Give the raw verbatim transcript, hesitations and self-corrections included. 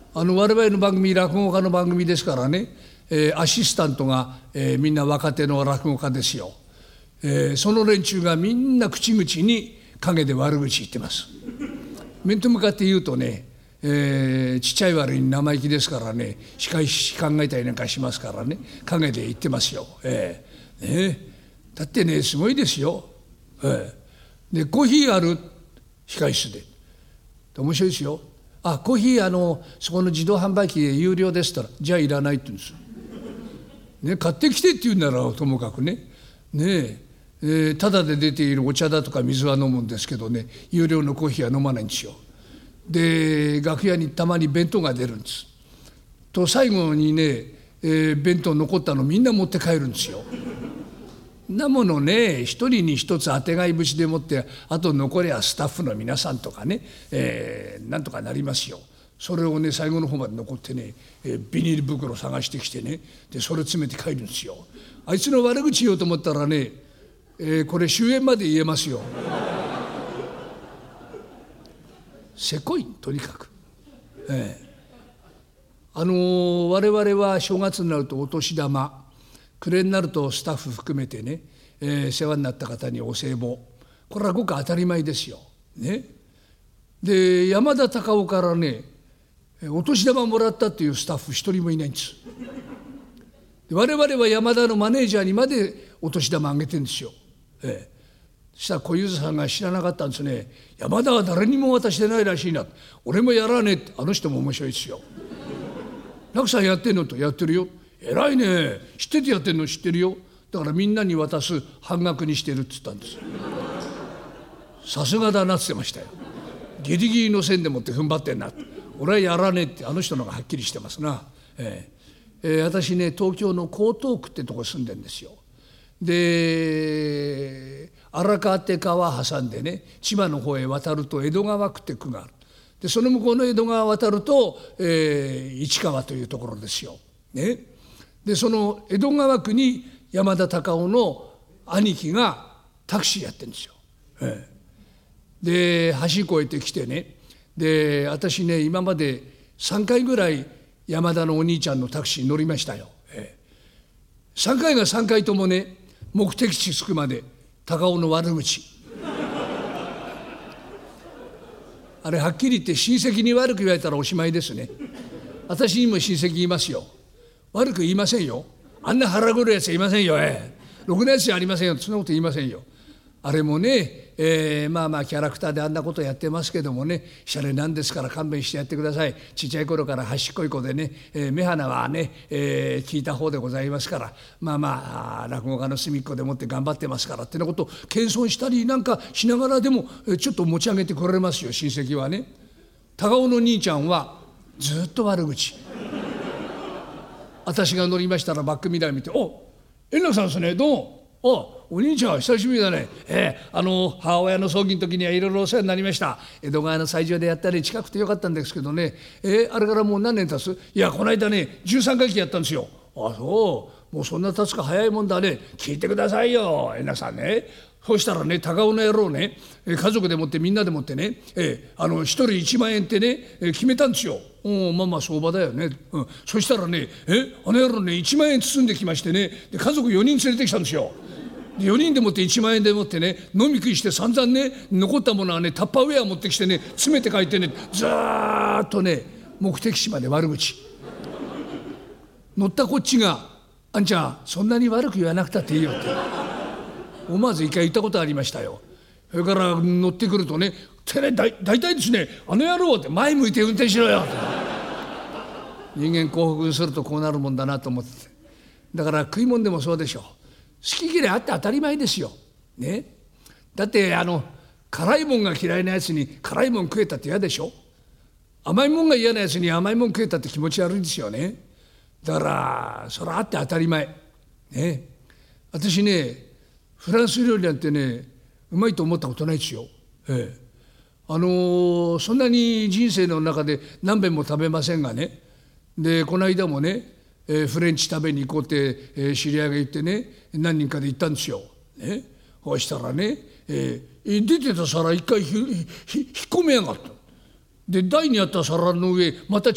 あの我々の番組、落語家の番組ですからね、えー、アシスタントが、えー、みんな若手の落語家ですよ。えー、その連中がみんな口々に陰で悪口言ってます。面と向かって言うとね、えー、ちっちゃい悪い生意気ですからね、仕返し考えたりなんかしますからね、陰で言ってますよ。えーね、だってね、すごいですよ。えー、でコーヒーある控室で、面白いですよ。あ、コーヒーあのそこの自動販売機で有料ですったら、じゃあいらないって言うんですよ。ね、買ってきてって言うならともかくね、ねええー、ただで出ているお茶だとか水は飲むんですけどね、有料のコーヒーは飲まないんですよ。で楽屋にたまに弁当が出るんですと、最後にね、えー、弁当残ったのみんな持って帰るんですよ。なものね、一人に一つあてがい節でもって、あと残りはスタッフの皆さんとかね、えー、なんとかなりますよ。それをね、最後の方まで残ってね、えー、ビニール袋探してきてね、でそれ詰めて帰るんですよ。あいつの悪口言おうと思ったらね、えー、これ終焉まで言えますよ。せこい、とにかく。えー、あのー、我々は正月になるとお年玉、暮れになるとスタッフ含めてね、えー、世話になった方にお歳暮、これはごく当たり前ですよ。ね、で山田隆夫からね、お年玉もらったっていうスタッフ一人もいないんです。で我々は山田のマネージャーにまでお年玉あげてるんですよ。ええ、そしたら小遊三さんが知らなかったんですね。山田は誰にも渡してないらしいな、俺もやらねえって。あの人も面白いですよ。楽さんやってんのと、やってるよ。偉いね、知っててやってんの、知ってるよ。だからみんなに渡す半額にしてるって言ったんです。さすがだなって言ってましたよ。ギリギリの線でもって踏ん張ってんなって。俺はやらねえって、あの人の方がはっきりしてますな。えーえー、私ね、東京の江東区ってとこ住んでんですよ。で荒川って川挟んでね、千葉の方へ渡ると江戸川区って区がある。でその向こうの江戸川渡ると、えー、市川というところですよ。ね、でその江戸川区に山田隆夫の兄貴がタクシーやってるんですよ。えー、で橋越えてきてね、で私ね、今までさんかいぐらい山田のお兄ちゃんのタクシーに乗りましたよ。えー、さんかいがさんかいともね、目的地着くまで高尾の悪口。あれはっきり言って親戚に悪く言われたらおしまいですね。私にも親戚いますよ。悪く言いませんよ。あんな腹黒いやつはいませんよ。ええ、ろくなやつじゃありませんよ。そんなこと言いませんよ。あれもね、えー、まあまあキャラクターであんなことやってますけどもね、シャレなんですから勘弁してやってください。ちっちゃい頃から端っこい子でね、えー、目鼻はね、えー、聞いた方でございますから、まあまあ落語家の隅っこでもって頑張ってますからってなことを謙遜したりなんかしながらでも、えー、ちょっと持ち上げてこられますよ、親戚はね。高尾の兄ちゃんはずっと悪口。私が乗りましたらバックミラー見て、お、円楽さんですね、どうも。お、お兄ちゃん久しぶりだね。えー、あの母親の葬儀の時にはいろいろお世話になりました。江戸川の斎場でやったり近くてよかったんですけどね、えー、あれからもう何年経つ？いやこの間ねじゅうさんかい忌やったんですよ。あ、そう、もうそんな経つか早いもんだね。聞いてくださいよ円楽さんね。そうしたらね、高尾の野郎ね、家族でもってみんなでもってね、えー、あの一人いちまんえんってね、えー、決めたんですよ。おまあまあ相場だよね、うん、そしたらね、えあの野郎ねいちまんえん包んできましてね、で家族よにん連れてきたんですよ。でよにんでもっていちまんえんでもってね、飲み食いして散々ね、残ったものはねタッパーウェア持ってきてね、詰めて帰ってね、ずーっとね目的地まで悪口。乗ったこっちが、あんちゃんそんなに悪く言わなくたっていいよって思わず一回言ったことありましたよ。それから乗ってくるとね、てね、だい大体ですね、あの野郎って前向いて運転しろよって。人間興奮するとこうなるもんだなと思って。だから食い物でもそうでしょう。好き嫌いあって当たり前ですよ。ね、だってあの辛いもんが嫌いなやつに辛いもん食えたって嫌でしょ。甘いもんが嫌なやつに甘いもん食えたって気持ち悪いんですよね。だからそれあって当たり前。ね、私ねフランス料理なんてねうまいと思ったことないですよ。ええ、あのー、そんなに人生の中で何遍も食べませんがね。でこの間もね、えー、フレンチ食べに行こうって、えー、知り合いが言ってね、何人かで行ったんですよ。ね、そうしたらね、えー、出てた皿一回ひひ引っ込めやがった。で台にあった皿の上また